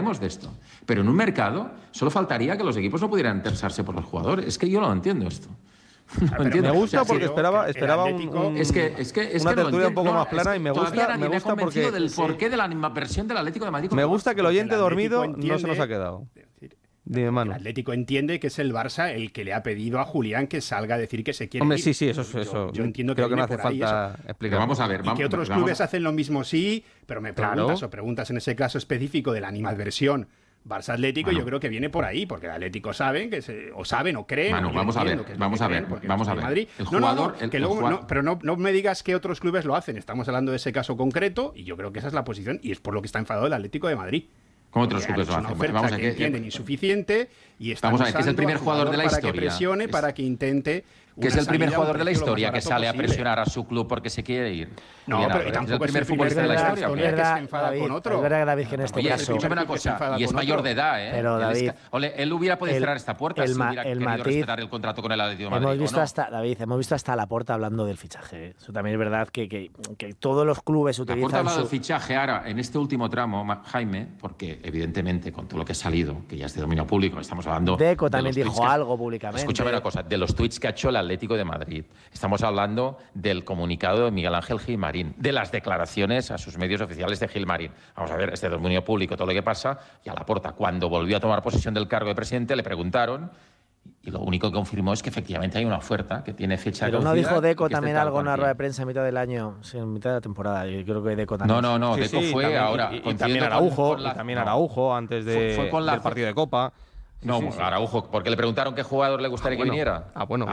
hablaremos de esto. Pero en un mercado solo faltaría que los equipos no pudieran interesarse por los jugadores. Es que yo no entiendo esto. No entiendo. Me gusta porque esperaba una tertulia un poco más plana y me gusta porque del porqué de la animadversión del Atlético de Madrid. Me gusta que el oyente dormido no se nos ha quedado. Dime, Manu. El Atlético entiende que es el Barça el que le ha pedido a Julián que salga a decir que se quiere ir. Sí, eso. Yo entiendo creo que no viene hace por ahí falta explicar. Vamos a ver. Y que otros clubes hacen lo mismo, sí, pero me preguntas en ese caso específico de la animadversión Barça Atlético, yo creo que viene por ahí, porque el Atlético saben o creen. Vamos a ver. Madrid. Pero no me digas que otros clubes lo hacen. Estamos hablando de ese caso concreto y yo creo que esa es la posición y es por lo que está enfadado el Atlético de Madrid. ¿Cómo otros clubes lo hacen? Una oferta que entienden insuficiente y están vamos a ver, que es el primer jugador de la historia. Para que presione, para que intente. Que es el primer jugador de la historia que sale a presionar a su club porque se quiere ir. No, pero tampoco es el primer futbolista de la historia. Que se enfada con otro. Es verdad, David, que en este caso... Escúchame una cosa, y es mayor de edad, ¿eh? Pero, David... Él hubiera podido cerrar esta puerta si hubiera querido respetar el contrato con el Atlético de Madrid. Hemos visto hasta Laporta hablando del fichaje. Eso también es verdad que todos los clubes utilizan... Laporta ha hablado del fichaje ahora, en este último tramo, Jaime, porque evidentemente con todo lo que ha salido, que ya es de dominio público, estamos hablando... Deco también dijo algo públicamente. Escúchame una cosa, de los tuits que ha hecho el Atlético de Madrid. Estamos hablando del comunicado de Miguel Ángel Gilmarín, de las declaraciones a sus medios oficiales de Gilmarín. Vamos a ver, este dominio público, todo lo que pasa, y a Laporta, cuando volvió a tomar posesión del cargo de presidente, le preguntaron, y lo único que confirmó es que efectivamente hay una oferta que tiene fecha de caducidad. Pero no dijo Deco también algo en una rueda de prensa en mitad del año, en mitad de la temporada. Yo creo que Deco también. No, sí, Deco fue también, ahora. Y también Araujo, antes del partido de Copa. Araujo, porque le preguntaron qué jugador le gustaría que viniera.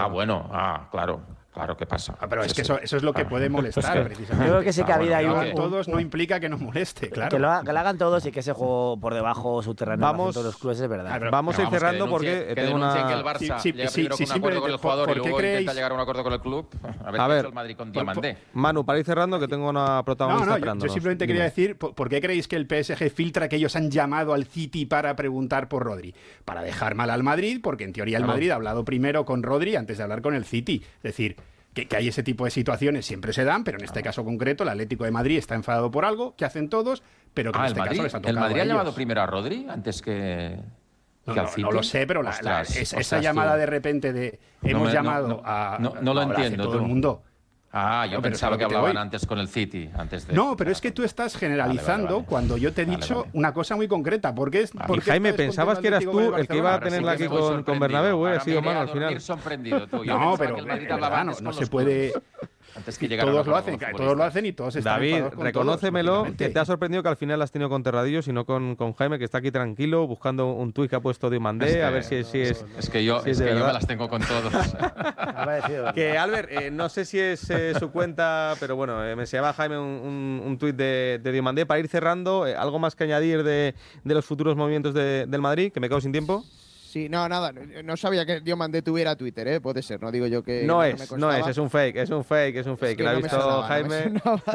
Claro, ¿qué pasa? Pero es que eso es lo que puede molestar, precisamente. Yo creo que sí que ha habido ahí todos no implica que no moleste, claro. Que lo hagan todos y que ese juego por debajo subterráneo en todos los clubes es verdad. Vamos a ir cerrando porque tengo una... que el Barça llega primero con un acuerdo con el jugador y luego intenta llegar a un acuerdo con el club. A ver, el Madrid con Diamandé. Manu, para ir cerrando, que tengo una protagonista esperándonos. Yo simplemente quería decir, ¿por qué creéis que el PSG filtra que ellos han llamado al City para preguntar por Rodri? Para dejar mal al Madrid, porque en teoría el Madrid ha hablado primero con Rodri antes de hablar con el City. Es decir... Que hay ese tipo de situaciones, siempre se dan, pero en este caso concreto el Atlético de Madrid está enfadado por algo que hacen todos, pero que en este caso les ha tocado ¿El Madrid a ha ellos. llamado primero a Rodri antes que al City? No lo sé, pero esa llamada de repente de hemos llamado a... No lo entiendo. Todo el mundo. Yo pensaba que hablaban antes con el City. No, pero es que tú estás generalizando cuando yo te he dicho una cosa muy concreta. Porque Jaime, pensabas que eras tú el que iba a tenerla aquí con Bernabéu, ha sido Manu al final. No, pero no se puede... Todos lo hacen y todos están David, enfadados con reconócemelo todos, que te ha sorprendido que al final la has tenido con Terradillos y no con Jaime, que está aquí tranquilo buscando un tuit que ha puesto Diomandé, a ver si es... Es que yo me las tengo con todos. Que Albert, no sé si es su cuenta, pero bueno, me enseñaba Jaime un tuit de Diomandé. Para ir cerrando, ¿algo más que añadir de los futuros movimientos del Madrid? Que me quedo sin tiempo. Sí, nada, no sabía que Diomandé tuviera Twitter, puede ser, no digo yo que... No es un fake, es un fake, que lo ha visto Jaime.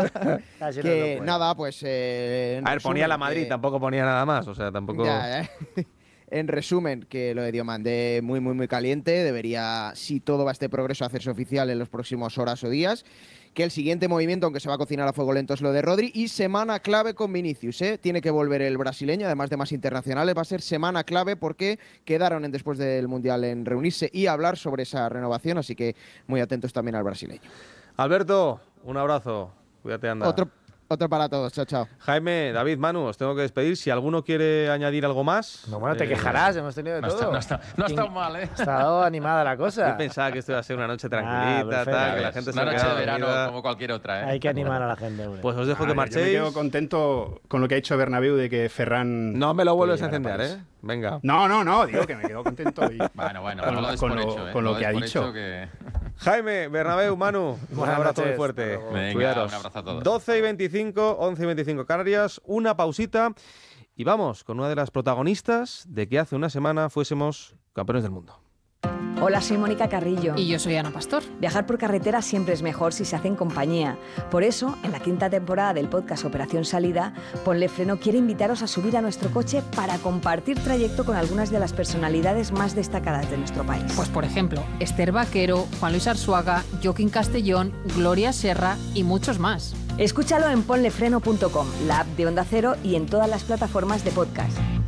Que nada, pues... a ver, ponía la Madrid, tampoco ponía nada más, o sea, tampoco... En resumen, que lo de Diomandé muy, muy, muy caliente, debería, si todo va a este progreso, hacerse oficial en los próximos horas o días. Que el siguiente movimiento, aunque se va a cocinar a fuego lento, es lo de Rodri. Y semana clave con Vinicius, Tiene que volver el brasileño, además de más internacionales. Va a ser semana clave porque quedaron después del Mundial en reunirse y hablar sobre esa renovación. Así que muy atentos también al brasileño. Alberto, un abrazo. Cuídate, anda. Otro para todos, chao. Jaime, David, Manu, os tengo que despedir. Si alguno quiere añadir algo más... No, bueno, te quejarás, hemos tenido de todo. No ha estado mal, ¿eh? Ha estado animada la cosa. Yo pensaba que esto iba a ser una noche tranquilita, que la gente se una noche de verano como cualquier otra, ¿eh? Hay que animar a la gente, hombre. Pues os dejo que marchéis. Yo me quedo contento con lo que ha dicho Bernabéu de que Ferran... No me lo vuelves a encender, ¿eh? Venga. No, digo que me quedo contento. Con lo que ha dicho. Jaime, Bernabéu, Manu, un abrazo muy fuerte. Venga, un abrazo a todos. 12:25, 11:25 Canarias, una pausita y vamos con una de las protagonistas de que hace una semana fuésemos campeones del mundo. Hola, soy Mónica Carrillo. Y yo soy Ana Pastor. Viajar por carretera siempre es mejor si se hace en compañía. Por eso, en la 5ª temporada del podcast Operación Salida, Ponle Freno quiere invitaros a subir a nuestro coche para compartir trayecto con algunas de las personalidades más destacadas de nuestro país. Pues por ejemplo, Esther Vaquero, Juan Luis Arzuaga, Joaquín Castellón, Gloria Serra y muchos más. Escúchalo en ponlefreno.com, la app de Onda Cero y en todas las plataformas de podcast.